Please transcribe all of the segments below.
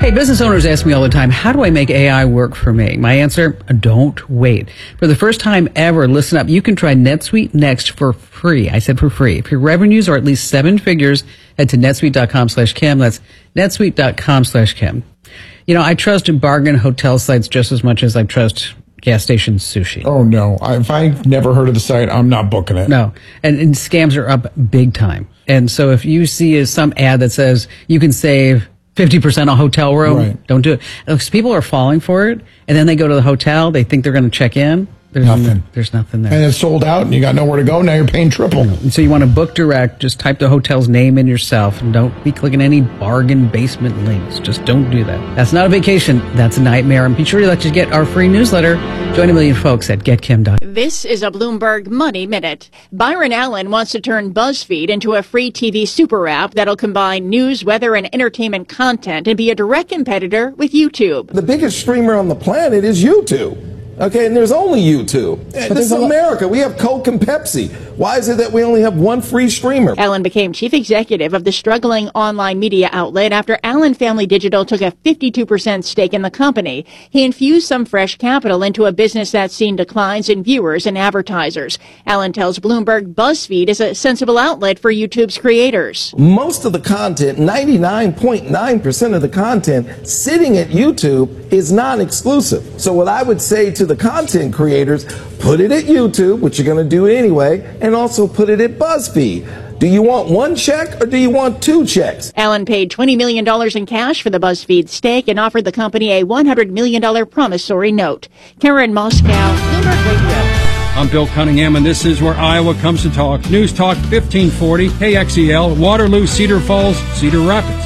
Hey, business owners ask me all the time, how do I make AI work for me? My answer, don't wait. For the first time ever, listen up. You can try NetSuite Next for free. I said for free. If your revenues are at least 7 figures, head to netsuite.com/Kim. That's netsuite.com/Kim. You know, I trust bargain hotel sites just as much as I trust gas station sushi. Oh, no. If I've never heard of the site, I'm not booking it. No. And scams are up big time. And so if you see some ad that says you can save 50% on hotel room, right, don't do it. Because people are falling for it, and then they go to the hotel, they think they're going to check in. There's nothing there. And it's sold out, and you got nowhere to go. Now you're paying triple. And so you want to book direct, just type the hotel's name in yourself, and don't be clicking any bargain basement links. Just don't do that. That's not a vacation. That's a nightmare. And be sure to let you get our free newsletter. Join a million folks at getkim.com. This is a Bloomberg Money Minute. Byron Allen wants to turn BuzzFeed into a free TV super app that'll combine news, weather, and entertainment content and be a direct competitor with YouTube. The biggest streamer on the planet is YouTube. Okay, and there's only YouTube. This is America. We have Coke and Pepsi. Why is it that we only have one free streamer? Allen became chief executive of the struggling online media outlet after Allen Family Digital took a 52% stake in the company. He infused some fresh capital into a business that's seen declines in viewers and advertisers. Allen tells Bloomberg BuzzFeed is a sensible outlet for YouTube's creators. Most of the content, 99.9% of the content sitting at YouTube is non-exclusive. So what I would say to the content creators, put it at YouTube, which you're going to do anyway, and also put it at BuzzFeed. Do you want one check or do you want 2 checks? Allen paid $20 million in cash for the BuzzFeed stake and offered the company a $100 million promissory note. Karen Moscow, Bloomberg Radio. I'm Bill Cunningham, and this is where Iowa comes to talk. News Talk 1540, KXEL, Waterloo, Cedar Falls, Cedar Rapids.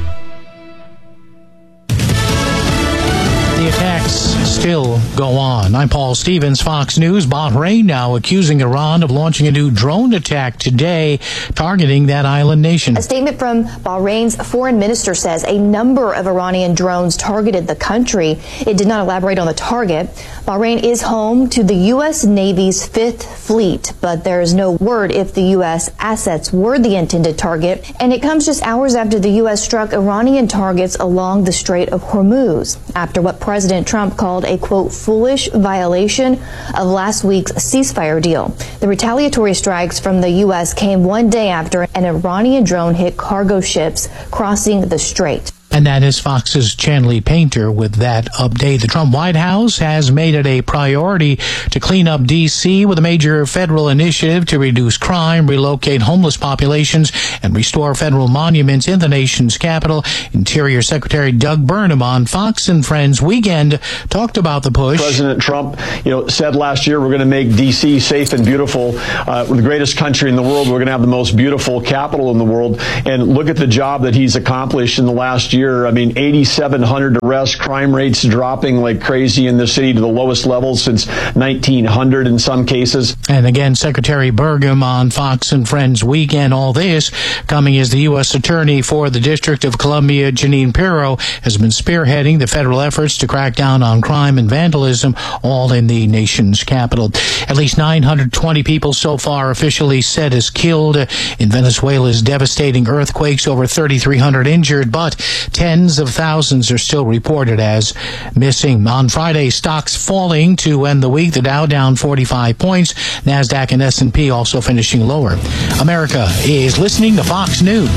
The attacks still go on. I'm Paul Stevens, Fox News. Bahrain now accusing Iran of launching a new drone attack today, targeting that island nation. A statement from Bahrain's foreign minister says a number of Iranian drones targeted the country. It did not elaborate on the target. Bahrain is home to the U.S. Navy's 5th Fleet, but there is no word if the U.S. assets were the intended target. And it comes just hours after the U.S. struck Iranian targets along the Strait of Hormuz, after what President Trump called a, quote, foolish violation of last week's ceasefire deal. The retaliatory strikes from the U.S. came one day after an Iranian drone hit cargo ships crossing the strait. And that is Fox's Chanley Painter with that update. The Trump White House has made it a priority to clean up D.C. with a major federal initiative to reduce crime, relocate homeless populations, and restore federal monuments in the nation's capital. Interior Secretary Doug Burnham on Fox and Friends Weekend talked about the push. President Trump, said last year we're going to make D.C. safe and beautiful. We're the greatest country in the world. We're going to have the most beautiful capital in the world. And look at the job that he's accomplished in the last year. I mean, 8,700 arrests, crime rates dropping like crazy in the city to the lowest levels since 1900 in some cases. And again, Secretary Burgum on Fox and Friends Weekend. All this coming as the U.S. Attorney for the District of Columbia, Jeanine Pirro, has been spearheading the federal efforts to crack down on crime and vandalism, all in the nation's capital. At least 920 people so far officially said as killed in Venezuela's devastating earthquakes, over 3,300 injured, but tens of thousands are still reported as missing. On Friday, stocks falling to end the week. The Dow down 45 points. NASDAQ and S&P also finishing lower. America is listening to Fox News.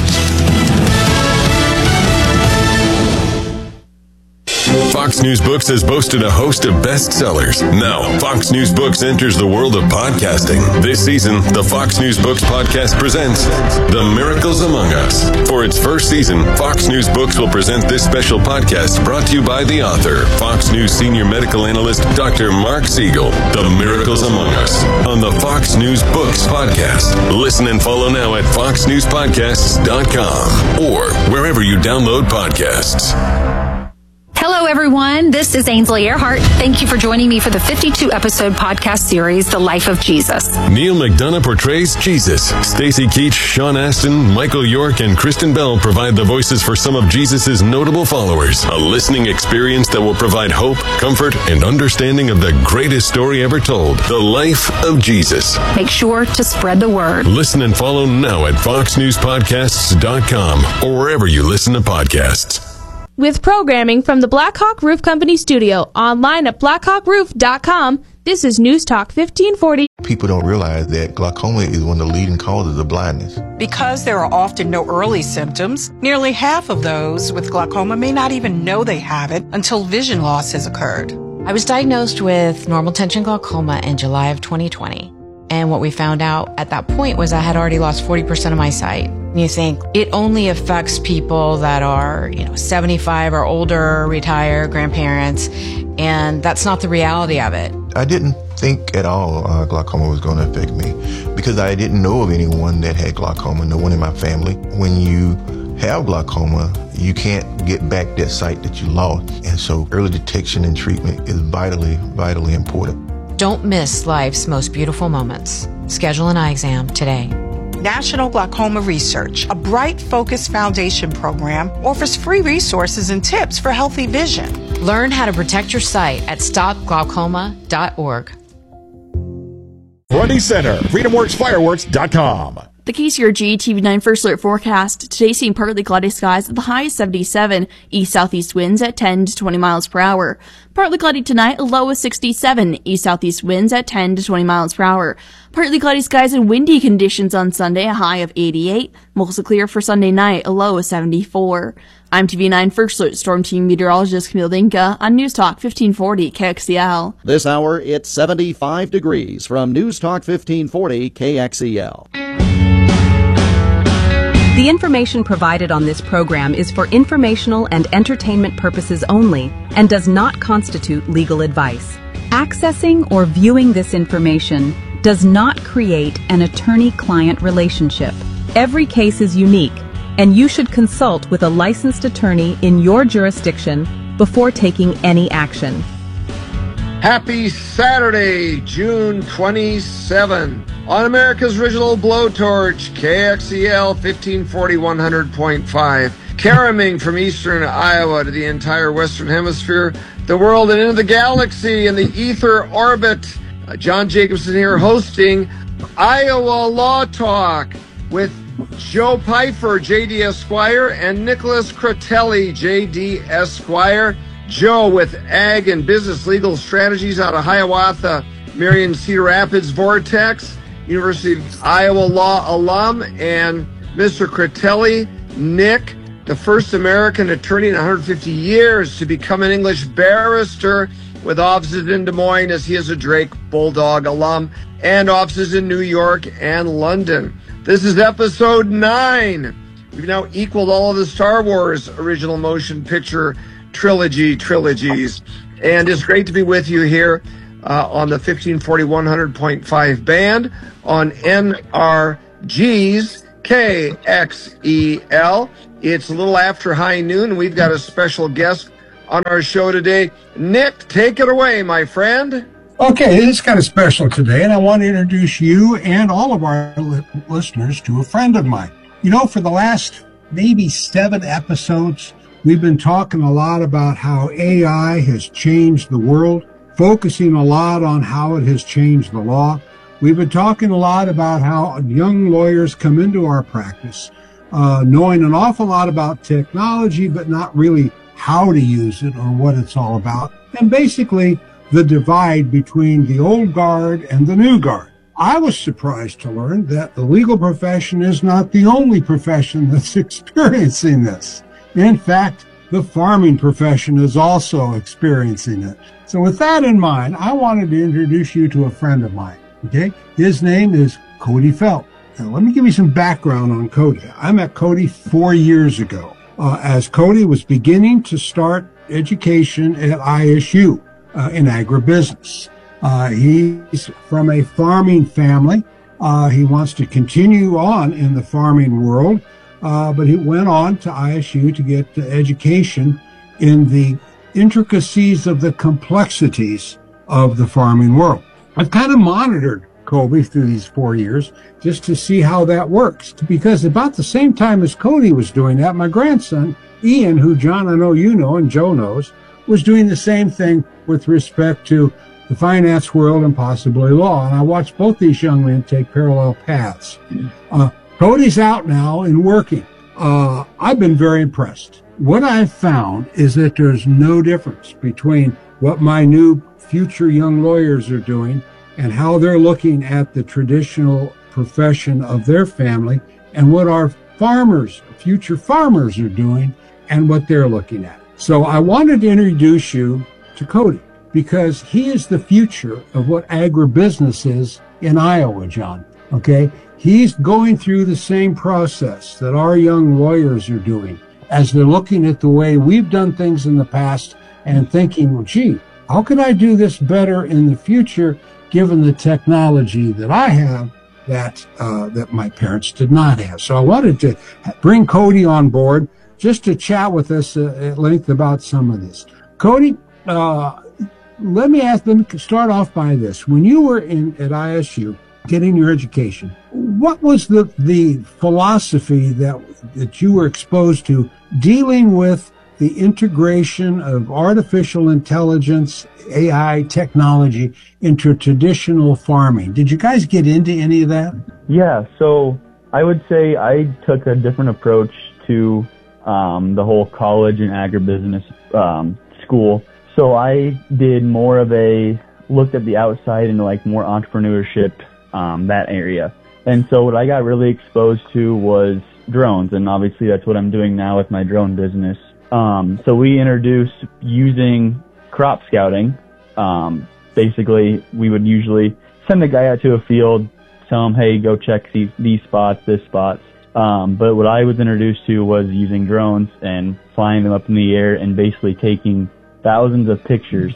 Fox News Books has boasted a host of bestsellers. Now, Fox News Books enters the world of podcasting. This season, the Fox News Books podcast presents The Miracles Among Us. For its first season, Fox News Books will present this special podcast brought to you by the author, Fox News senior medical analyst, Dr. Mark Siegel. The Miracles Among Us on the Fox News Books podcast. Listen and follow now at foxnewspodcasts.com or wherever you download podcasts. Hello, everyone. This is Ainsley Earhart. Thank you for joining me for the 52-episode podcast series, The Life of Jesus. Neil McDonough portrays Jesus. Stacy Keach, Sean Astin, Michael York, and Kristen Bell provide the voices for some of Jesus' notable followers. A listening experience that will provide hope, comfort, and understanding of the greatest story ever told, The Life of Jesus. Make sure to spread the word. Listen and follow now at foxnewspodcasts.com or wherever you listen to podcasts. With programming from the Blackhawk Roof Company studio, online at blackhawkroof.com, this is News Talk 1540. People don't realize that glaucoma is one of the leading causes of blindness. Because there are often no early symptoms, nearly half of those with glaucoma may not even know they have it until vision loss has occurred. I was diagnosed with normal tension glaucoma in July of 2020. And what we found out at that point was I had already lost 40% of my sight. And you think it only affects people that are, 75 or older, retired, grandparents, and that's not the reality of it. I didn't think at all glaucoma was going to affect me because I didn't know of anyone that had glaucoma, no one in my family. When you have glaucoma, you can't get back that sight that you lost. And so early detection and treatment is vitally, vitally important. Don't miss life's most beautiful moments. Schedule an eye exam today. National Glaucoma Research, a Bright Focus Foundation program, offers free resources and tips for healthy vision. Learn how to protect your sight at stopglaucoma.org. Grundy Center, FreedomWorksFireworks.com. The KCRG TV9 First Alert forecast. Today seeing partly cloudy skies at the high of 77. East-southeast winds at 10 to 20 miles per hour. Partly cloudy tonight, a low of 67. East-southeast winds at 10 to 20 miles per hour. Partly cloudy skies and windy conditions on Sunday, a high of 88. Mostly clear for Sunday night, a low of 74. I'm TV9 First Alert Storm Team Meteorologist Camille Dinka on News Talk 1540 KXEL. This hour, it's 75 degrees from News Talk 1540 KXEL. The information provided on this program is for informational and entertainment purposes only and does not constitute legal advice. Accessing or viewing this information does not create an attorney-client relationship. Every case is unique, and you should consult with a licensed attorney in your jurisdiction before taking any action. Happy Saturday, June 27. On America's original blowtorch, KXEL 1540 100.5. Caroming from eastern Iowa to the entire western hemisphere, the world, and into the galaxy in the ether orbit. John Jacobson here hosting Iowa Law Talk with Joe Pfeiffer, J.D. Esquire, and Nicholas Critelli, J.D. Esquire. Joe with Ag and Business Legal Strategies out of Hiawatha, Marion, Cedar Rapids, Vortex, University of Iowa Law alum, and Mr. Critelli, Nick, the first American attorney in 150 years to become an English barrister with offices in Des Moines, as he is a Drake Bulldog alum, and offices in New York and London. This is episode 9. We've now equaled all of the Star Wars original motion picture trilogies. And it's great to be with you here on the 1540 100.5 band on NRG's KXEL. It's a little after high noon, and we've got a special guest on our show today. Nick, take it away, my friend. Okay, it's kind of special today, and I want to introduce you and all of our listeners to a friend of mine. For the last maybe 7 episodes, we've been talking a lot about how AI has changed the world, focusing a lot on how it has changed the law. We've been talking a lot about how young lawyers come into our practice, knowing an awful lot about technology, but not really how to use it or what it's all about. And basically, the divide between the old guard and the new guard. I was surprised to learn that the legal profession is not the only profession that's experiencing this. In fact, the farming profession is also experiencing it. So with that in mind, I wanted to introduce you to a friend of mine, okay? His name is Cody Felt. Now, let me give you some background on Cody. I met Cody 4 years ago as Cody was beginning to start education at ISU in agribusiness. He's from a farming family. He wants to continue on in the farming world. But he went on to ISU to get education in the intricacies of the complexities of the farming world. I've kind of monitored Cody through these 4 years just to see how that works. Because about the same time as Cody was doing that, my grandson, Ian, who John, I know you know and Joe knows, was doing the same thing with respect to the finance world and possibly law. And I watched both these young men take parallel paths. Cody's out now and working. I've been very impressed. What I've found is that there's no difference between what my new future young lawyers are doing and how they're looking at the traditional profession of their family and what our farmers, future farmers are doing and what they're looking at. So I wanted to introduce you to Cody because he is the future of what agribusiness is in Iowa, John. Okay? He's going through the same process that our young lawyers are doing as they're looking at the way we've done things in the past and thinking, well, gee, how can I do this better in the future given the technology that I have that my parents did not have? So I wanted to bring Cody on board just to chat with us at length about some of this. Cody, let me start off by this. When you were at ISU getting your education, what was the philosophy that you were exposed to dealing with the integration of artificial intelligence, AI technology into traditional farming? Did you guys get into any of that? Yeah, so I would say I took a different approach to the whole college and agribusiness school. So I did more of looked at the outside and like more entrepreneurship, that area. And so what I got really exposed to was drones, and obviously that's what I'm doing now with my drone business. So we introduced using crop scouting. Basically, we would usually send a guy out to a field, tell him, hey, go check these spots, this spots. But what I was introduced to was using drones and flying them up in the air and basically taking thousands of pictures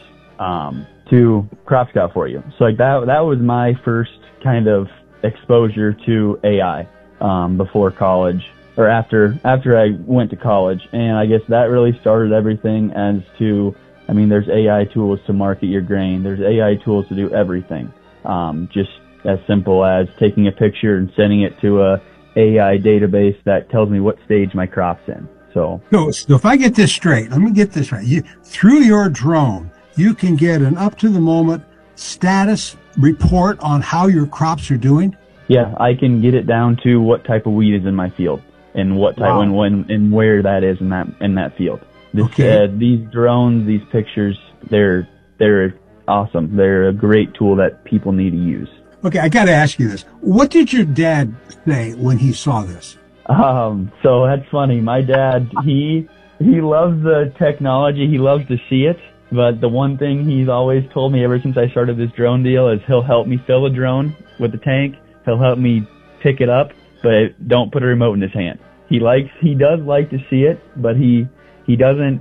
to crop scout for you. So like that was my first kind of exposure to AI before college, or after I went to college. And I guess that really started everything as to, I mean, there's AI tools to market your grain. There's AI tools to do everything. Just as simple as taking a picture and sending it to a AI database that tells me what stage my crop's in. So if I get this straight, let me get this right. Through your drone, you can get an up-to-the-moment status report on how your crops are doing? Yeah, I can get it down to what type of weed is in my field and what type, when and where that is in that field. These drones, these pictures, they're awesome. They're a great tool that people need to use. Okay, I got to ask you this. What did your dad say when he saw this? So that's funny. My dad, he loves the technology. He loves to see it. But the one thing he's always told me ever since I started this drone deal is he'll help me fill a drone with the tank. He'll help me pick it up, but don't put a remote in his hand. He does like to see it, but he doesn't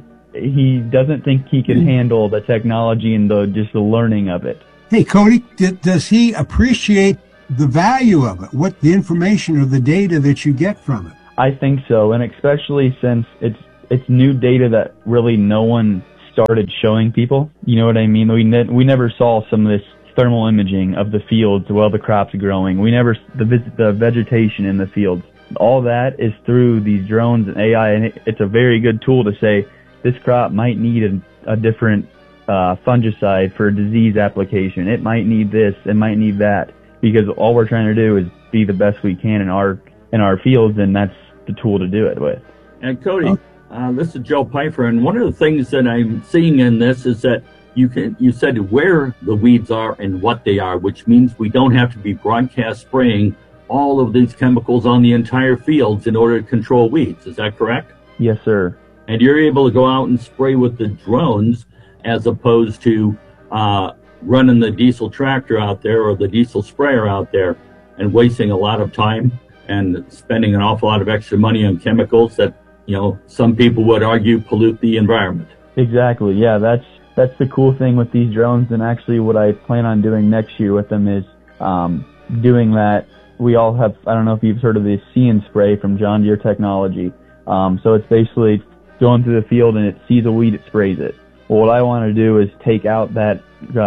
think he can handle the technology and the learning of it. Hey, Cody, does he appreciate the value of it? What the information or the data that you get from it? I think so, and especially since it's new data that really no one started showing people. You know what I mean? We never saw some of this thermal imaging of the fields while the crops are growing. We never the vegetation in the fields. All that is through these drones and AI, and it's a very good tool to say this crop might need a different fungicide for a disease application. It might need this. It might need that. Because all we're trying to do is be the best we can in our fields, and that's the tool to do it with. And Cody, this is Joe Pfeiffer, and one of the things that I'm seeing in this is that you said where the weeds are and what they are, which means we don't have to be broadcast spraying all of these chemicals on the entire fields in order to control weeds. Is that correct? Yes, sir. And you're able to go out and spray with the drones as opposed to running the diesel tractor out there or the diesel sprayer out there and wasting a lot of time and spending an awful lot of extra money on chemicals that, some people would argue pollute the environment. Exactly. Yeah, that's the cool thing with these drones. And actually what I plan on doing next year with them is doing that. We all have, I don't know if you've heard of the See and Spray from John Deere Technology. So it's basically going through the field and it sees a weed, it sprays it. Well, what I want to do is take out that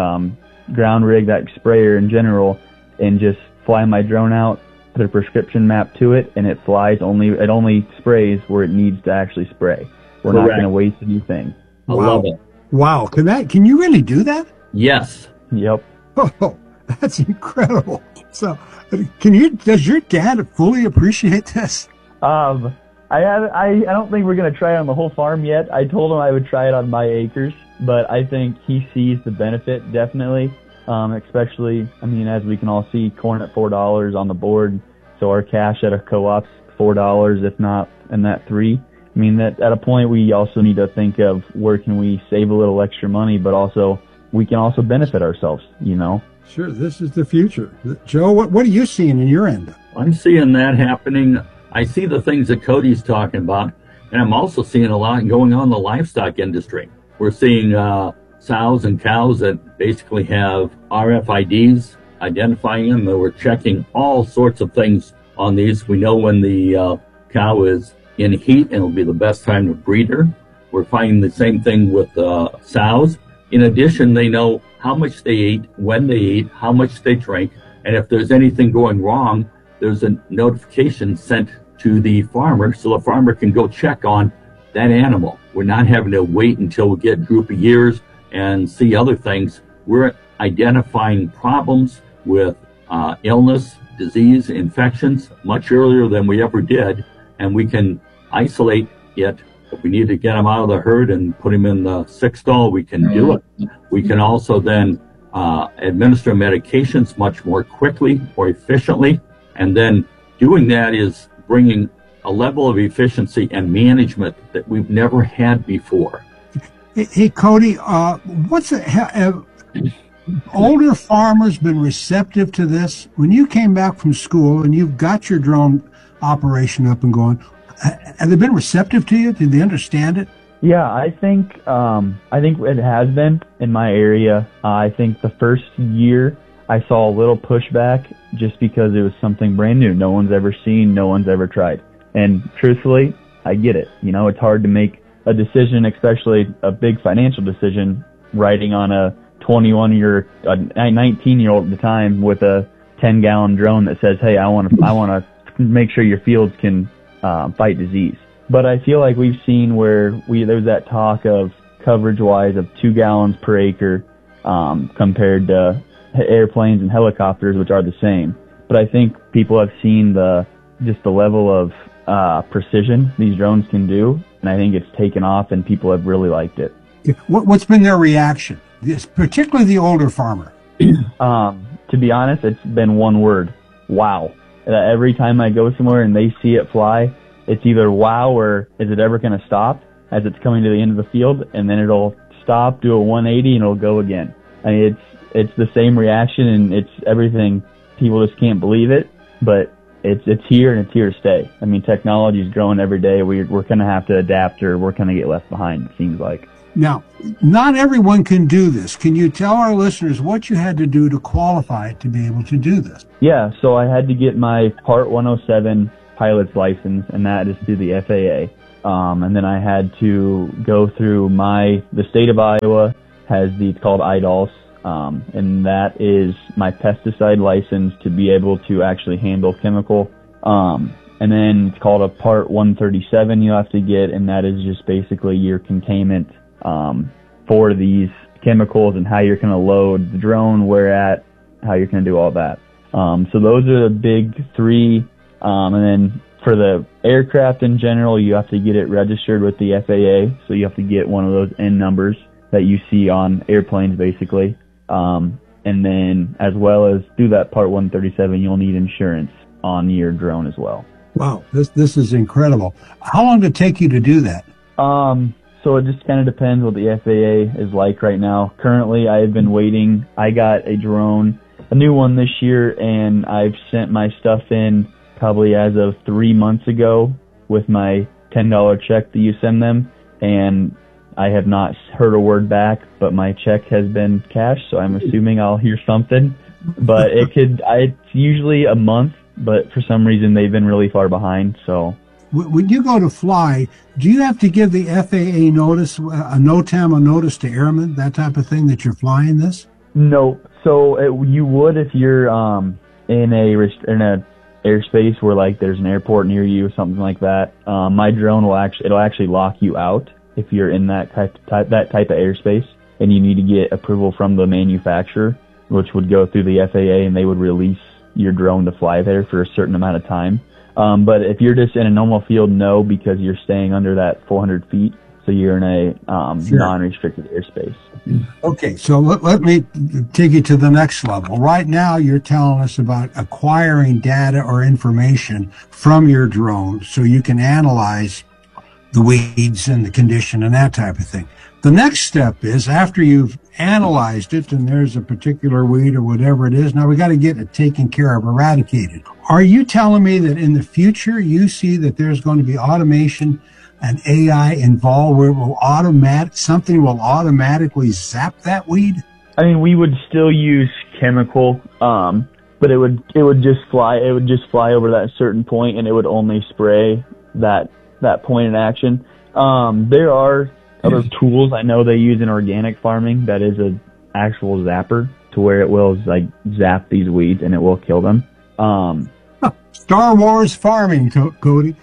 ground rig, that sprayer in general, and just fly my drone out, put a prescription map to it, and it only sprays where it needs to actually spray. We're not going to waste anything. I love it. Wow. Can you really do that? Yes. Yep. Oh, that's incredible. So does your dad fully appreciate this? I I don't think we're going to try it on the whole farm yet. I told him I would try it on my acres, but I think he sees the benefit, definitely. Especially, as we can all see, corn at $4 on the board. So our cash at a co-op's $4, if not in that $3. That at a point we also need to think of where can we save a little extra money, but also we can also benefit ourselves, Sure, this is the future. Joe, what are you seeing in your end? I'm seeing that happening. I see the things that Cody's talking about, and I'm also seeing a lot going on in the livestock industry. We're seeing sows and cows that basically have RFIDs identifying them, and we're checking all sorts of things on these. We know when the cow is in heat and it'll be the best time to breed her. We're finding the same thing with sows. In addition, they know how much they ate, when they ate, how much they drank, and if there's anything going wrong, there's a notification sent to the farmer so the farmer can go check on that animal. We're not having to wait until we get a group of years and see other things. We're identifying problems with illness, disease, infections much earlier than we ever did, and we can isolate it. If we need to get them out of the herd and put them in the sick stall, we can do it. We can also then administer medications much more quickly, more efficiently, and then doing that is bringing a level of efficiency and management that we've never had before. Hey, Cody, have older farmers been receptive to this? When you came back from school and you've got your drone operation up and going, have they been receptive to you? Did they understand it? Yeah, I think it has been in my area. I think the first year I saw a little pushback just because it was something brand new. No one's ever seen, no one's ever tried. And truthfully, I get it. It's hard to make a decision, especially a big financial decision, riding on a 19-year-old at the time with a 10-gallon drone that says, hey, I want to make sure your fields can fight disease. But I feel like we've seen where there's that talk of coverage-wise of 2 gallons per acre compared to airplanes and helicopters, which are the same. But I think people have seen the level of precision these drones can do, and I think it's taken off, and people have really liked it. What's been their reaction, particularly the older farmer? To be honest, it's been one word: wow. Every time I go somewhere and they see it fly, it's either wow or is it ever going to stop as it's coming to the end of the field, and then it'll stop, do a 180, and it'll go again. It's the same reaction, and it's everything. People just can't believe it, but it's here and it's here to stay. Technology is growing every day. We're going to have to adapt, or we're going to get left behind, it seems like. Now, not everyone can do this. Can you tell our listeners what you had to do to qualify to be able to do this? Yeah, so I had to get my Part 107 pilot's license, and that is through the FAA. And then I had to go through the state of Iowa it's called IDALS, and that is my pesticide license to be able to actually handle chemical. And then it's called a Part 137 you have to get, and that is just basically your containment for these chemicals and how you're going to load the drone, how you're going to do all that. So those are the big 3. And then for the aircraft in general, you have to get it registered with the FAA. So you have to get one of those N numbers that you see on airplanes, basically. And then as well as do that Part 137, you'll need insurance on your drone as well. Wow, this is incredible. How long did it take you to do that? So it just kind of depends what the FAA is like right now. Currently, I have been waiting. I got a drone, a new one this year, and I've sent my stuff in probably as of 3 months ago with my $10 check that you send them, and I have not heard a word back, but my check has been cashed, so I'm assuming I'll hear something. But it's usually a month, but for some reason they've been really far behind, so. When you go to fly, do you have to give the FAA notice, a NOTAM, a notice to airmen, that type of thing, that you're flying this? No. So you would if you're in a airspace where there's an airport near you or something like that. My drone it'll actually lock you out if you're in that type of airspace, and you need to get approval from the manufacturer, which would go through the FAA, and they would release your drone to fly there for a certain amount of time. But if you're just in a normal field, no, because you're staying under that 400 feet. So you're in a non-restricted airspace. Okay, so let me take you to the next level. Right now, you're telling us about acquiring data or information from your drone so you can analyze the weeds and the condition and that type of thing. The next step is, after you've analyzed it and there's a particular weed or whatever it is, now we got to get it taken care of, eradicated. Are you telling me that in the future you see that there's going to be automation and AI involved where something will automatically zap that weed? I mean, we would still use chemical, but it would just fly over that certain point, and it would only spray that point in action. There are other tools I know they use in organic farming that is an actual zapper to where it will zap these weeds and it will kill them. Star Wars farming, Cody.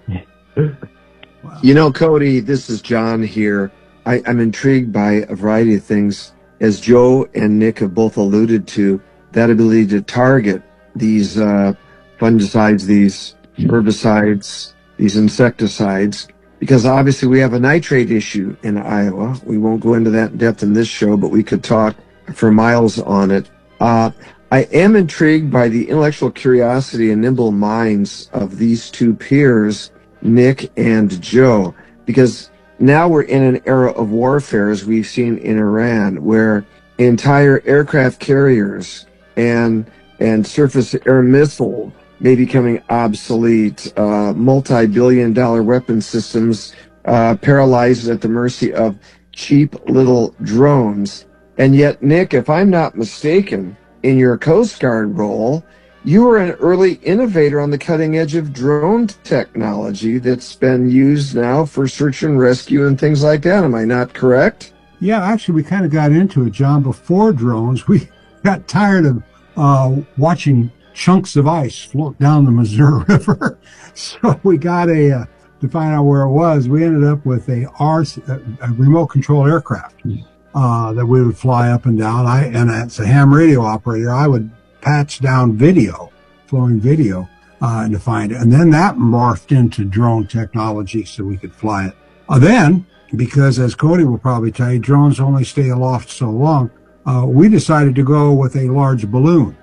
You know, Cody, this is John here. I'm intrigued by a variety of things. As Joe and Nick have both alluded to, that ability to target these fungicides, these herbicides, these insecticides, because obviously we have a nitrate issue in Iowa. We won't go into that in depth in this show, but we could talk for miles on it. I am intrigued by the intellectual curiosity and nimble minds of these two peers, Nick and Joe, because now we're in an era of warfare, as we've seen in Iran, where entire aircraft carriers and surface air missile may be becoming obsolete, multi-billion-dollar weapon systems paralyzed at the mercy of cheap little drones. And yet, Nick, if I'm not mistaken, in your Coast Guard role, you were an early innovator on the cutting edge of drone technology that's been used now for search and rescue and things like that. Am I not correct? Yeah, actually, we kind of got into it, John. Before drones, we got tired of watching chunks of ice float down the Missouri River. So we got to find out where it was. We ended up with a remote control aircraft that we would fly up and down. And as a ham radio operator, I would patch down flowing video, and to find it. And then that morphed into drone technology so we could fly it. Then, because as Cody will probably tell you, drones only stay aloft so long, we decided to go with a large balloon,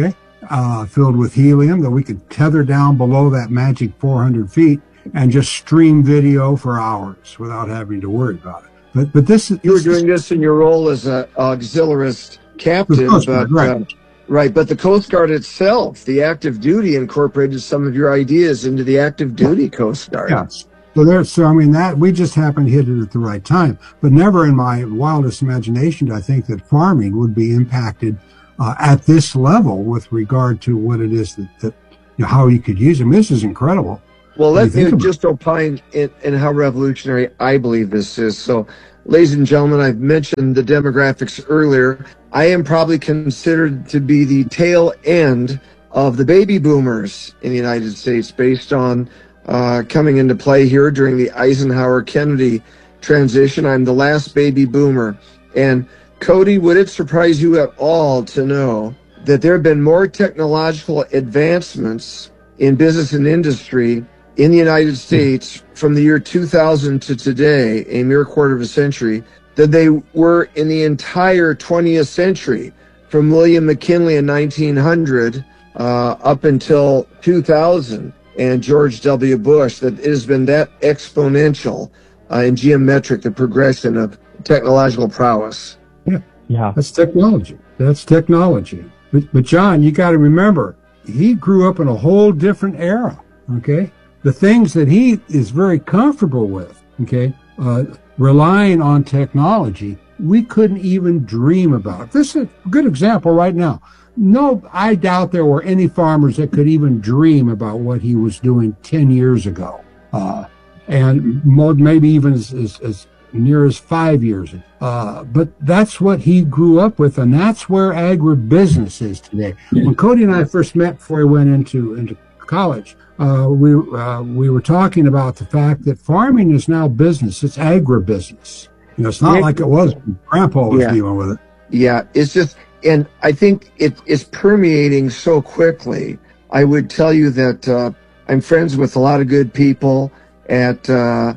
filled with helium that we could tether down below that magic 400 feet and just stream video for hours without having to worry about it. But this is... You were doing this in your role as an auxiliarist captain, right, but the Coast Guard itself, the active duty, incorporated some of your ideas into the active duty Coast Guard. Yes. So we just happened to hit it at the right time. But never in my wildest imagination did I think that farming would be impacted at this level with regard to what it is that how you could use them. This is incredible. Well, let me just opine in how revolutionary I believe this is. So, ladies and gentlemen, I've mentioned the demographics earlier. I am probably considered to be the tail end of the baby boomers in the United States based on coming into play here during the Eisenhower-Kennedy transition. I'm the last baby boomer. And Cody, would it surprise you at all to know that there have been more technological advancements in business and industry in the United States from the year 2000 to today, a mere quarter of a century, than they were in the entire 20th century, from William McKinley in 1900 up until 2000 and George W. Bush, that it has been that exponential and geometric, the progression of technological prowess. Yeah. That's technology. But John, you got to remember, he grew up in a whole different era, The things that he is very comfortable with, relying on technology, we couldn't even dream about. This is a good example right now. No, I doubt there were any farmers that could even dream about what he was doing 10 years ago. And maybe even as near as 5 years ago. But that's what he grew up with, and that's where agribusiness is today. When Cody and I first met before he went into college, we were talking about the fact that farming is now business. It's agribusiness. It's not like it was when Grandpa was dealing with it. Yeah, it's just, and I think it is permeating so quickly. I would tell you that I'm friends with a lot of good people in the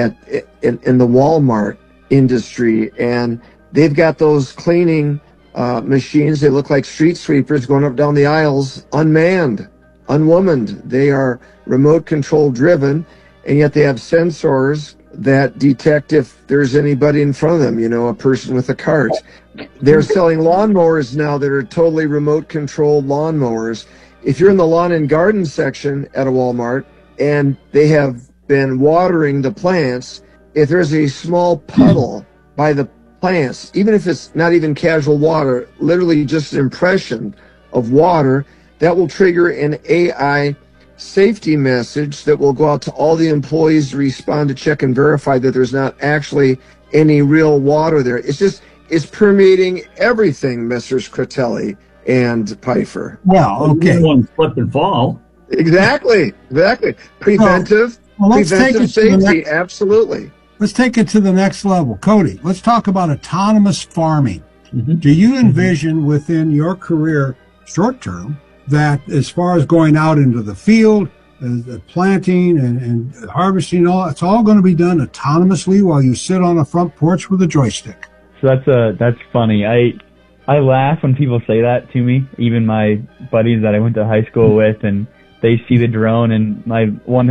Walmart industry, and they've got those cleaning machines. They look like street sweepers going up down the aisles, unmanned, unwomaned. They are remote control driven, and yet they have sensors that detect if there's anybody in front of them, you know, a person with a cart. They're selling lawnmowers now that are totally remote controlled lawnmowers. If you're in the lawn and garden section at a Walmart and they have been watering the plants, if there's a small puddle by the plants, even if it's not even casual water, literally just an impression of water, that will trigger an AI safety message that will go out to all the employees to respond to check and verify that there's not actually any real water there. It's permeating everything, Messrs. Critelli and Pfeiffer. Well, okay. One slip and fall. Exactly. Preventive safety, absolutely. Let's take it to the next level. Cody, let's talk about autonomous farming. Mm-hmm. Do you envision within your career, short term, that as far as going out into the field, planting and harvesting, it's all going to be done autonomously while you sit on a front porch with a joystick? So that's funny. I laugh when people say that to me, even my buddies that I went to high school with, and they see the drone, and my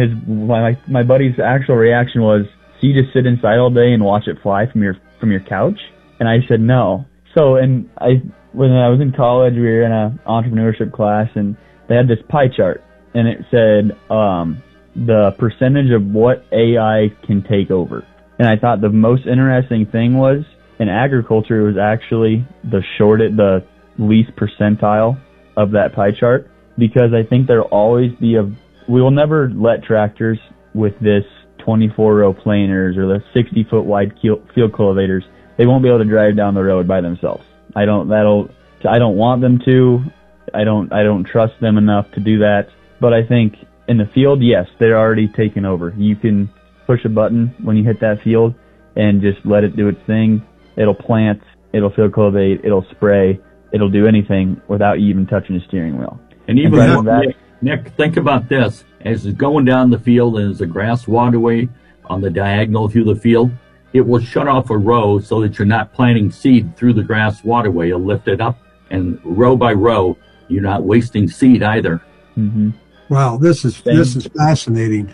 buddy's actual reaction was, "So you just sit inside all day and watch it fly from your couch?" And I said no. So when I was in college, we were in an entrepreneurship class, and they had this pie chart, and it said the percentage of what AI can take over. And I thought the most interesting thing was, in agriculture, it was actually the least percentile of that pie chart, because I think there'll always be we will never let tractors with this 24-row planers or the 60-foot wide field cultivators. They won't be able to drive down the road by themselves. I don't want them to. I don't trust them enough to do that. But I think in the field, yes, they're already taken over. You can push a button when you hit that field and just let it do its thing. It'll plant, it'll field cultivate, it'll spray, it'll do anything without you even touching the steering wheel. And even Nick, think about this. As it's going down the field and there's a grass waterway on the diagonal through the field, it will shut off a row so that you're not planting seed through the grass waterway. You'll lift it up, and row by row, you're not wasting seed either. Mm-hmm. Wow, this is fascinating.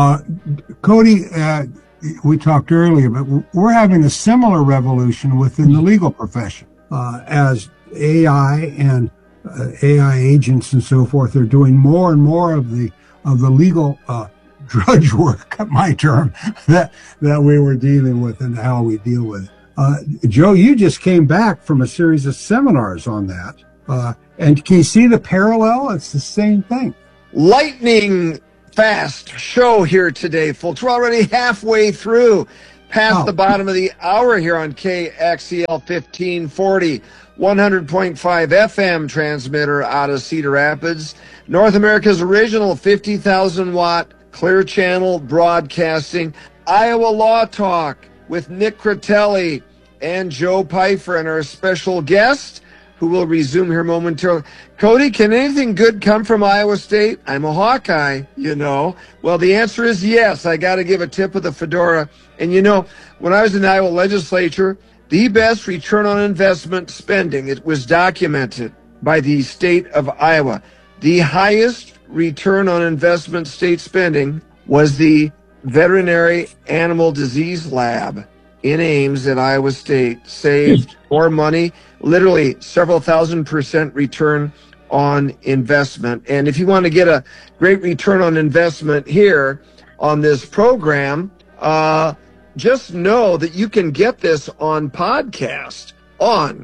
Cody, we talked earlier, but we're having a similar revolution within the legal profession as AI and AI agents and so forth are doing more and more of the legal drudge work, my term, that we were dealing with and how we deal with it. Joe, you just came back from a series of seminars on that. And can you see the parallel? It's the same thing. Lightning fast show here today, folks. We're already halfway through, past the bottom of the hour here on KXEL 1540, 100.5 FM transmitter out of Cedar Rapids, North America's original 50,000 watt Clear Channel broadcasting, Iowa Law Talk with Nick Critelli and Joe Pfeiffer and our special guest, who will resume here momentarily. Cody, can anything good come from Iowa State? I'm a Hawkeye, you know. Well, the answer is yes. I got to give a tip of the fedora. And, you know, when I was in the Iowa legislature, the best return on investment spending, it was documented by the state of Iowa. The highest return on investment state spending was the Veterinary Animal Disease Lab in Ames at Iowa State. Saved more money, literally several thousand% return on investment. And if you want to get a great return on investment here on this program, just know that you can get this on podcast on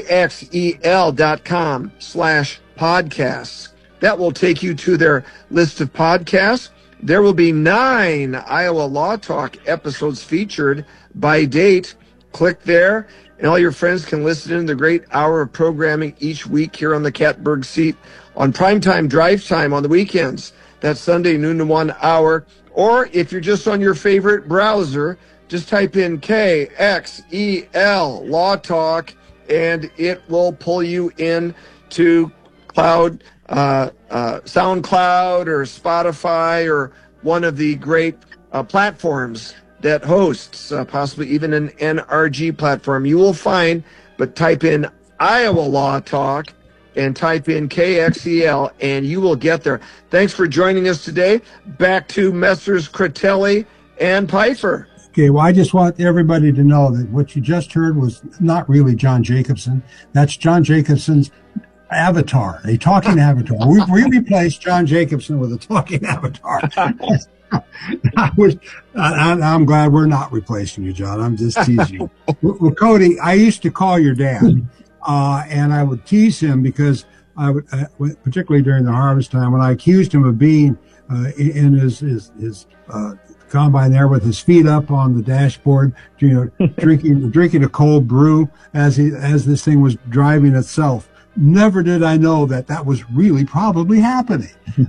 kxel.com/podcasts. That will take you to their list of podcasts. There will be 9 Iowa Law Talk episodes featured by date. Click there, and all your friends can listen in the great hour of programming each week here on the Catbird seat on primetime drive time on the weekends. That's Sunday, noon to 1 hour. Or if you're just on your favorite browser, just type in KXEL Law Talk, and it will pull you in to cloud SoundCloud or Spotify or one of the great platforms that hosts, possibly even an NRG platform, you will find, but type in Iowa Law Talk and type in KXEL and you will get there. Thanks for joining us today. Back to Messrs. Critelli and Pfeiffer. Okay, well, I just want everybody to know that what you just heard was not really John Jacobson. That's John Jacobson's avatar, a talking avatar. We replaced John Jacobson with a talking avatar. I'm glad we're not replacing you, John. I'm just teasing you. Well, Cody, I used to call your dad, and I would tease him because I would, particularly during the harvest time, when I accused him of being in his combine there with his feet up on the dashboard, drinking a cold brew as this thing was driving itself. Never did I know that was really probably happening.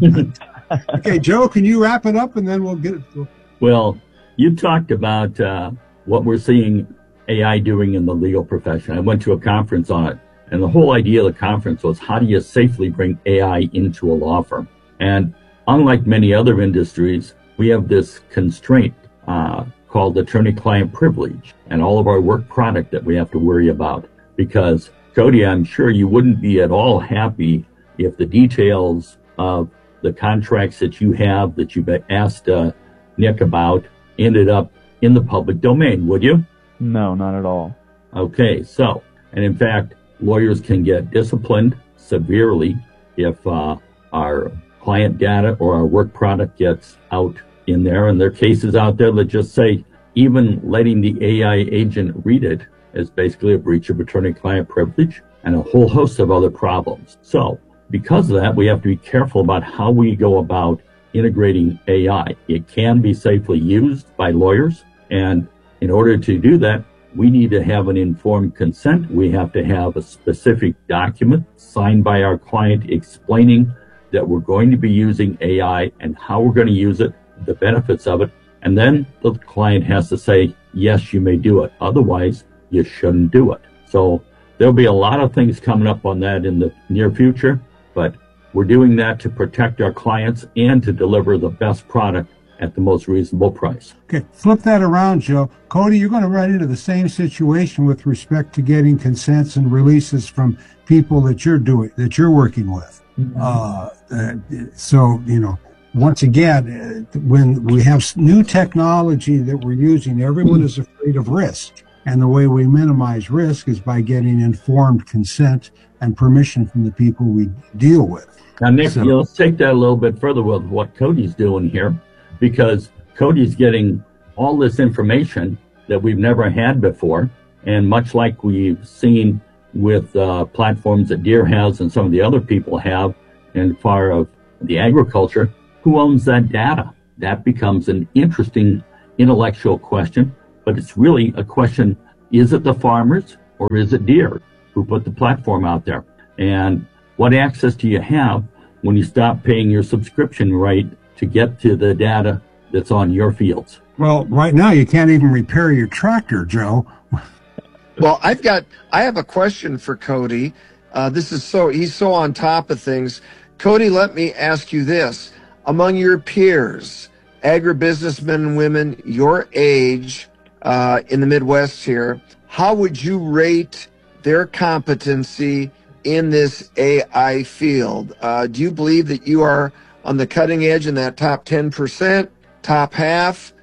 Okay, Joe, can you wrap it up and then we'll get it? Well, you talked about what we're seeing AI doing in the legal profession. I went to a conference on it, and the whole idea of the conference was how do you safely bring AI into a law firm? And unlike many other industries, we have this constraint called attorney-client privilege and all of our work product that we have to worry about. Because, Cody, I'm sure you wouldn't be at all happy if the details of the contracts that you have that you've asked Nick about ended up in the public domain, would you? No, not at all. Okay, so, and in fact, lawyers can get disciplined severely if our client data or our work product gets out in there, and there are cases out there that just say even letting the AI agent read it is basically a breach of attorney-client privilege and a whole host of other problems. So, because of that, we have to be careful about how we go about integrating AI. It can be safely used by lawyers, and in order to do that, we need to have an informed consent. We have to have a specific document signed by our client explaining that we're going to be using AI and how we're going to use it, the benefits of it, and then the client has to say, yes, you may do it. Otherwise, you shouldn't do it. So there'll be a lot of things coming up on that in the near future, but we're doing that to protect our clients and to deliver the best product at the most reasonable price. Okay, flip that around, Joe. Cody, you're going to run into the same situation with respect to getting consents and releases from people that you're working with. Mm-hmm. So, once again, when we have new technology that we're using, everyone is afraid of risk. And the way we minimize risk is by getting informed consent and permission from the people we deal with. Now, Nick, let's take that a little bit further with what Cody's doing here, because Cody's getting all this information that we've never had before. And much like we've seen with platforms that Deere has and some of the other people have in far of the agriculture, who owns that data? That becomes an interesting intellectual question, but it's really a question, is it the farmers or is it Deere who put the platform out there? And what access do you have when you stop paying your subscription rate to get to the data that's on your fields? Well, right now you can't even repair your tractor, Joe. Well, I have a question for Cody. He's so on top of things. Cody, let me ask you this. Among your peers, agribusinessmen and women your age in the Midwest here, how would you rate their competency in this AI field? Do you believe that you are on the cutting edge in that top 10%, top half?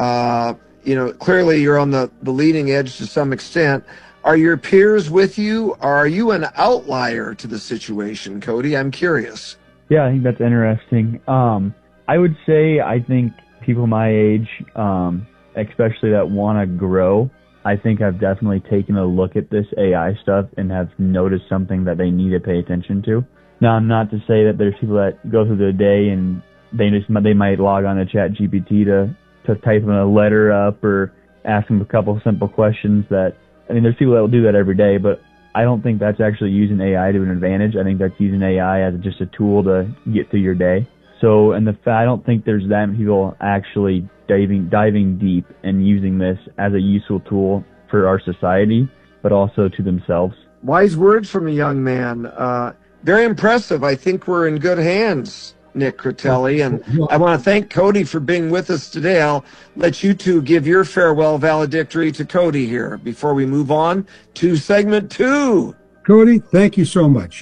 Clearly you're on the leading edge to some extent. Are your peers with you? Or are you an outlier to the situation, Cody? I'm curious. Yeah, I think that's interesting. I would say I think people my age, especially that want to grow, I think I've definitely taken a look at this AI stuff and have noticed something that they need to pay attention to. Now, not to say that there's people that go through the day and they might log on to ChatGPT to type in a letter up or ask them a couple simple questions there's people that will do that every day, but I don't think that's actually using AI to an advantage. I think that's using AI as just a tool to get through your day. So, I don't think there's that many people actually diving deep and using this as a useful tool for our society, but also to themselves. Wise words from a young man. very impressive. I think we're in good hands, Nick Critelli, and I want to thank Cody for being with us today. I'll let you two give your farewell valedictory to Cody here before we move on to segment 2. Cody, thank you so much.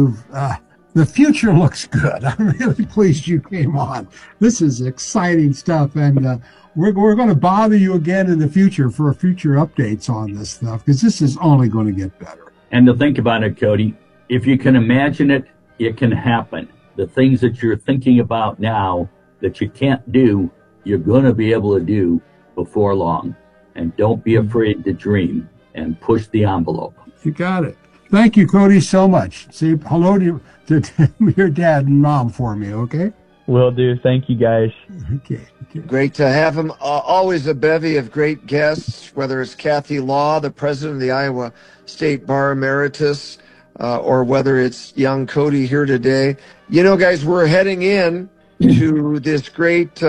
The future looks good. I'm really pleased you came on. This is exciting stuff, and we're going to bother you again in the future for future updates on this stuff, because this is only going to get better. And to think about it, Cody, if you can imagine it, it can happen. The things that you're thinking about now that you can't do, you're going to be able to do before long. And don't be afraid to dream and push the envelope. You got it. Thank you, Cody, so much. Say hello to your dad and mom for me, okay? Will do. Thank you, guys. Okay. Great to have him. Always a bevy of great guests, whether it's Kathy Law, the president of the Iowa State Bar Emeritus, or whether it's young Cody here today. You know, guys, we're heading in to this great,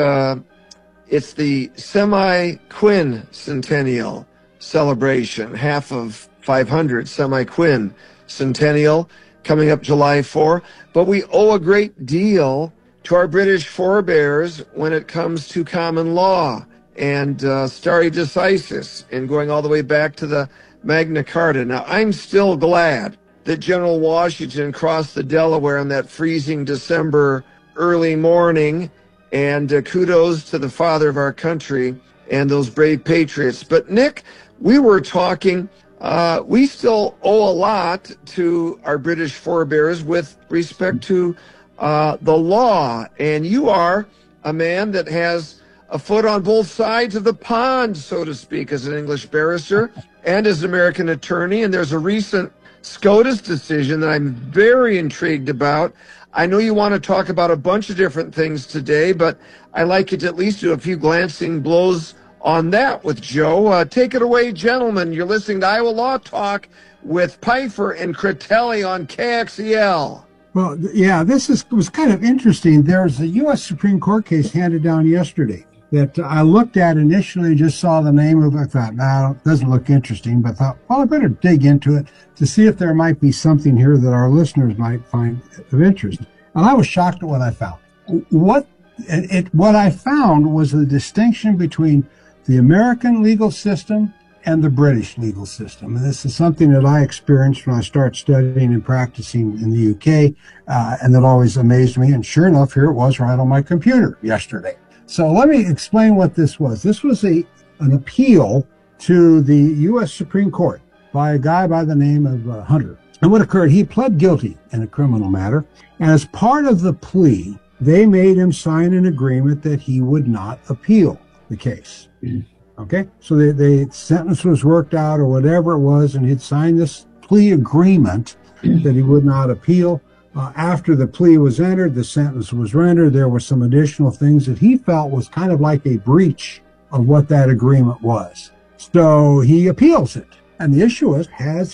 it's the Semi-Quinn Centennial celebration, half of 500 Semi-Quinn Centennial coming up July 4. But we owe a great deal to our British forebears when it comes to common law and stare decisis, and going all the way back to the Magna Carta. Now, I'm still glad that General Washington crossed the Delaware on that freezing December early morning, and kudos to the father of our country and those brave patriots. But Nick, we were talking, we still owe a lot to our British forebears with respect to the law, and you are a man that has a foot on both sides of the pond, so to speak, as an English barrister and as an American attorney. And there's a recent SCOTUS decision that I'm very intrigued about. I know you want to talk about a bunch of different things today, but I'd like you to at least do a few glancing blows on that with Joe. Take it away, gentlemen. You're listening to Iowa Law Talk with Pfeiffer and Critelli on KXEL. Well, yeah, was kind of interesting. There's a U.S. Supreme Court case handed down yesterday that I looked at initially and just saw the name of it. I thought, no, it doesn't look interesting, but thought, well, I better dig into it to see if there might be something here that our listeners might find of interest. And I was shocked at what I found. What I found was the distinction between the American legal system and the British legal system. And this is something that I experienced when I started studying and practicing in the UK, and that always amazed me. And sure enough, here it was right on my computer yesterday. So let me explain what this was. This was an appeal to the U.S. Supreme Court by a guy by the name of Hunter. And what occurred, he pled guilty in a criminal matter. And as part of the plea, they made him sign an agreement that he would not appeal the case. Okay? So the sentence was worked out or whatever it was, and he'd signed this plea agreement that he would not appeal. After the plea was entered, the sentence was rendered. There were some additional things that he felt was kind of like a breach of what that agreement was. So he appeals it. And the issue is, has